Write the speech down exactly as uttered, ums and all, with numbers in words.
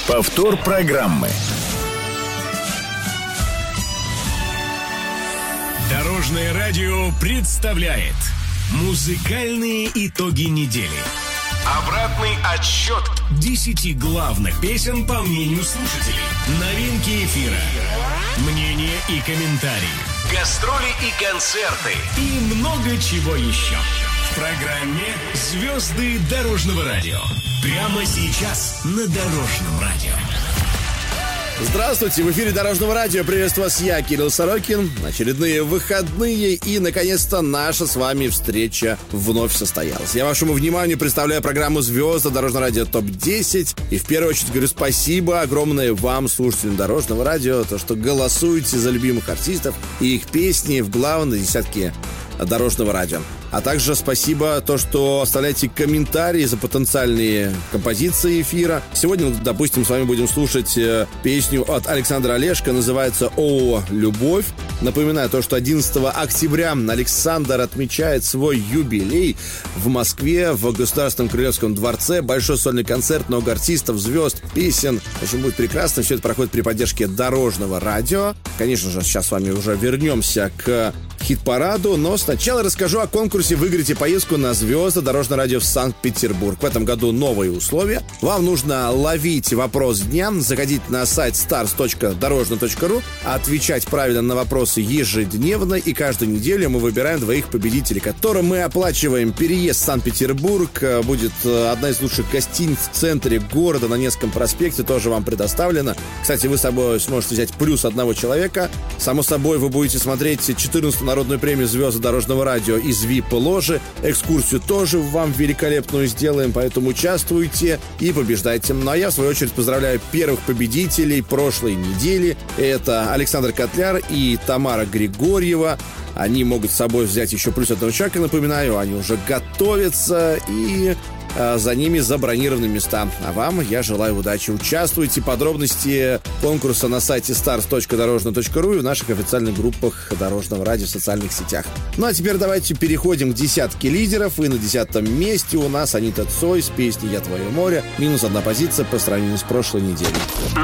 Повтор программы. Дорожное радио представляет музыкальные итоги недели. Обратный отсчет десяти главных песен по мнению слушателей. Новинки эфира, мнения и комментарии, гастроли и концерты и много чего еще. В программе «Звезды дорожного радио». Прямо сейчас на Дорожном радио. Здравствуйте, в эфире Дорожного радио. Приветствую вас, я, Кирилл Сорокин. Очередные выходные, и, наконец-то, наша с вами встреча вновь состоялась. Я вашему вниманию представляю программу «Звезды Дорожного радио топ десять». И в первую очередь говорю спасибо огромное вам, слушателям Дорожного радио, то, что голосуете за любимых артистов и их песни в главной десятке Дорожного радио. А также спасибо то, что оставляете комментарии за потенциальные композиции эфира. Сегодня, допустим, с вами будем слушать э, песню от Александра Олешко, называется «О, любовь». Напоминаю то, что одиннадцатого октября Александр отмечает свой юбилей в Москве, в Государственном Королевском дворце. Большой сольный концерт, много артистов, звезд, песен. В общем, будет прекрасно. Все это проходит при поддержке Дорожного радио. Конечно же, сейчас с вами уже вернемся к хит-параду, но сначала расскажу о конкурсе «Выиграйте поездку на звезды Дорожного радио в Санкт-Петербург». В этом году новые условия. Вам нужно ловить вопрос дня, заходить на сайт старс точка дорожный точка ру, отвечать правильно на вопросы ежедневно, и каждую неделю мы выбираем двоих победителей, которым мы оплачиваем переезд в Санкт-Петербург. Будет одна из лучших гостиниц в центре города на Невском проспекте, тоже вам предоставлена. Кстати, вы с собой сможете взять плюс одного человека. Само собой, вы будете смотреть четырнадцатую народную премию «Звезды Дорожного радио» из ви ай пи-ложи. Экскурсию тоже вам великолепную сделаем, поэтому участвуйте и побеждайте. Ну а я, в свою очередь, поздравляю первых победителей прошлой недели. Это Александр Котляр и Тамара Григорьева. Они могут с собой взять еще плюс одного человека, напоминаю, они уже готовятся, и а, за ними забронированы места. А вам я желаю удачи. Участвуйте. Подробности конкурса на сайте старс точка дорожный точка ру и в наших официальных группах Дорожного радио в социальных сетях. Ну а теперь давайте переходим к десятке лидеров. И на десятом месте у нас Анита Цой с песней «Я твое море». Минус одна позиция по сравнению с прошлой неделей.